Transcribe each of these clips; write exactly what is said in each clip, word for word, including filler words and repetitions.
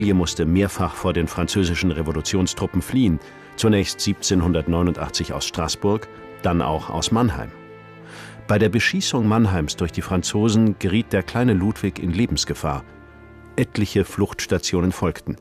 Er musste mehrfach vor den französischen Revolutionstruppen fliehen, zunächst siebzehnhundertneunundachtzig aus Straßburg, dann auch aus Mannheim. Bei der Beschießung Mannheims durch die Franzosen geriet der kleine Ludwig in Lebensgefahr. Etliche Fluchtstationen folgten.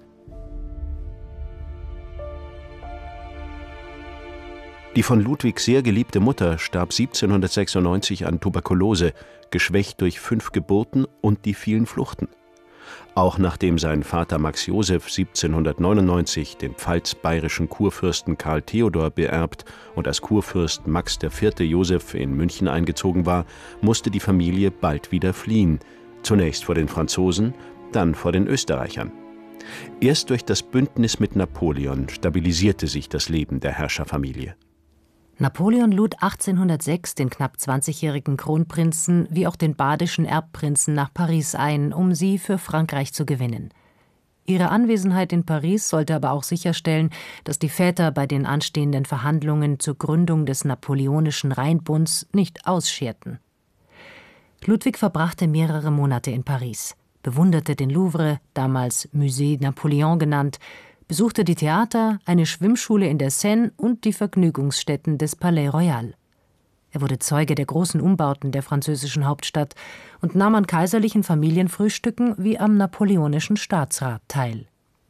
Die von Ludwig sehr geliebte Mutter starb siebzehnhundertsechsundneunzig an Tuberkulose, geschwächt durch fünf Geburten und die vielen Fluchten. Auch nachdem sein Vater Max Joseph siebzehnhundertneunundneunzig den pfalz-bayerischen Kurfürsten Karl Theodor beerbt und als Kurfürst Max der Vierte Joseph in München eingezogen war, musste die Familie bald wieder fliehen, zunächst vor den Franzosen, dann vor den Österreichern. Erst durch das Bündnis mit Napoleon stabilisierte sich das Leben der Herrscherfamilie. Napoleon lud achtzehnhundertsechs den knapp zwanzigjährigen Kronprinzen wie auch den badischen Erbprinzen nach Paris ein, um sie für Frankreich zu gewinnen. Ihre Anwesenheit in Paris sollte aber auch sicherstellen, dass die Väter bei den anstehenden Verhandlungen zur Gründung des Napoleonischen Rheinbunds nicht ausscherten. Ludwig verbrachte mehrere Monate in Paris, bewunderte den Louvre, damals Musée Napoléon genannt, besuchte die Theater, eine Schwimmschule in der Seine und die Vergnügungsstätten des Palais Royal. Er wurde Zeuge der großen Umbauten der französischen Hauptstadt und nahm an kaiserlichen Familienfrühstücken wie am napoleonischen Staatsrat teil.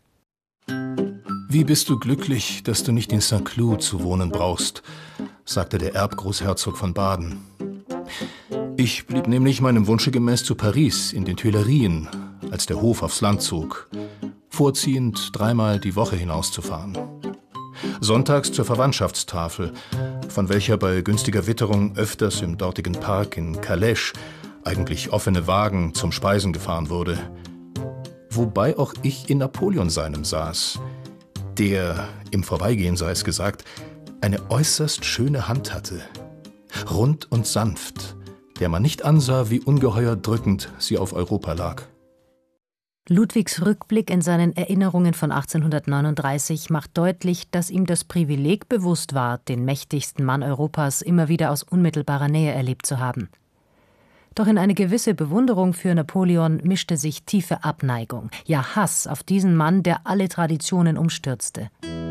»Wie bist du glücklich, dass du nicht in Saint-Cloud zu wohnen brauchst«, sagte der Erbgroßherzog von Baden. »Ich blieb nämlich meinem Wunsche gemäß zu Paris, in den Tuilerien, als der Hof aufs Land zog, vorziehend dreimal die Woche hinauszufahren. Sonntags zur Verwandtschaftstafel, von welcher bei günstiger Witterung öfters im dortigen Park in Calèche, eigentlich offene Wagen, zum Speisen gefahren wurde. Wobei auch ich in Napoleon seinem saß, der, im Vorbeigehen sei es gesagt, eine äußerst schöne Hand hatte, rund und sanft, der man nicht ansah, wie ungeheuer drückend sie auf Europa lag.« Ludwigs Rückblick in seinen Erinnerungen von achtzehnhundertneununddreißig macht deutlich, dass ihm das Privileg bewusst war, den mächtigsten Mann Europas immer wieder aus unmittelbarer Nähe erlebt zu haben. Doch in eine gewisse Bewunderung für Napoleon mischte sich tiefe Abneigung, ja Hass auf diesen Mann, der alle Traditionen umstürzte.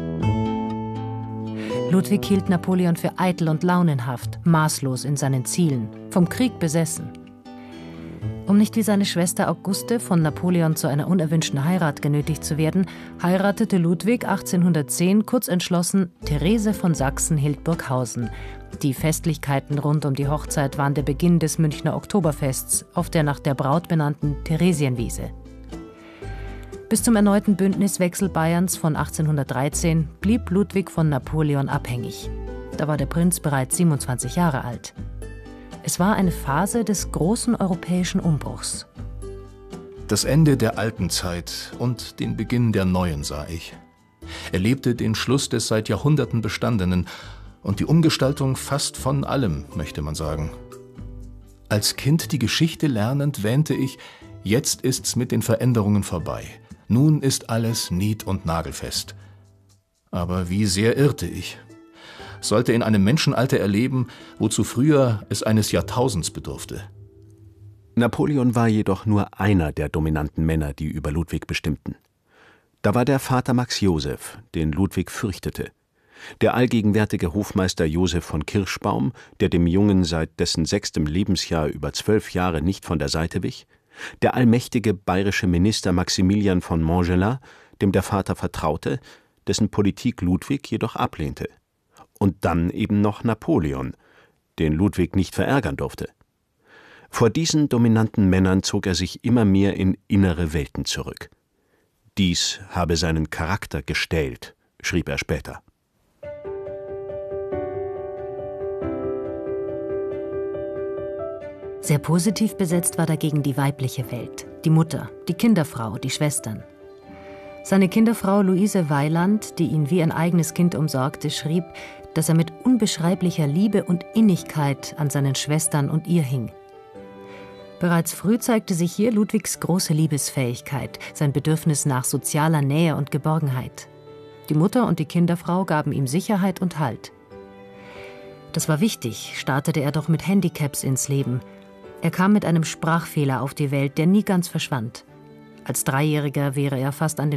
Ludwig hielt Napoleon für eitel und launenhaft, maßlos in seinen Zielen, vom Krieg besessen. Um nicht wie seine Schwester Auguste von Napoleon zu einer unerwünschten Heirat genötigt zu werden, heiratete Ludwig achtzehnhundertzehn kurzentschlossen Therese von Sachsen-Hildburghausen. Die Festlichkeiten rund um die Hochzeit waren der Beginn des Münchner Oktoberfests auf der nach der Braut benannten Theresienwiese. Bis zum erneuten Bündniswechsel Bayerns von achtzehnhundertdreizehn blieb Ludwig von Napoleon abhängig. Da war der Prinz bereits siebenundzwanzig Jahre alt. Es war eine Phase des großen europäischen Umbruchs. Das Ende der alten Zeit und den Beginn der neuen sah ich. Erlebte den Schluss des seit Jahrhunderten Bestandenen und die Umgestaltung fast von allem, möchte man sagen. Als Kind die Geschichte lernend wähnte ich, jetzt ist's mit den Veränderungen vorbei. Nun ist alles nied- und nagelfest. Aber wie sehr irrte ich. Sollte in einem Menschenalter erleben, wozu früher es eines Jahrtausends bedurfte. Napoleon war jedoch nur einer der dominanten Männer, die über Ludwig bestimmten. Da war der Vater Max Joseph, den Ludwig fürchtete. Der allgegenwärtige Hofmeister Joseph von Kirschbaum, der dem Jungen seit dessen sechstem Lebensjahr über zwölf Jahre nicht von der Seite wich. Der allmächtige bayerische Minister Maximilian von Montgelas, dem der Vater vertraute, dessen Politik Ludwig jedoch ablehnte. Und dann eben noch Napoleon, den Ludwig nicht verärgern durfte. Vor diesen dominanten Männern zog er sich immer mehr in innere Welten zurück. Dies habe seinen Charakter gestählt, schrieb er später. Sehr positiv besetzt war dagegen die weibliche Welt, die Mutter, die Kinderfrau, die Schwestern. Seine Kinderfrau Luise Weiland, die ihn wie ein eigenes Kind umsorgte, schrieb, dass er mit unbeschreiblicher Liebe und Innigkeit an seinen Schwestern und ihr hing. Bereits früh zeigte sich hier Ludwigs große Liebesfähigkeit, sein Bedürfnis nach sozialer Nähe und Geborgenheit. Die Mutter und die Kinderfrau gaben ihm Sicherheit und Halt. Das war wichtig, startete er doch mit Handicaps ins Leben. Er kam mit einem Sprachfehler auf die Welt, der nie ganz verschwand. Als Dreijähriger wäre er fast an den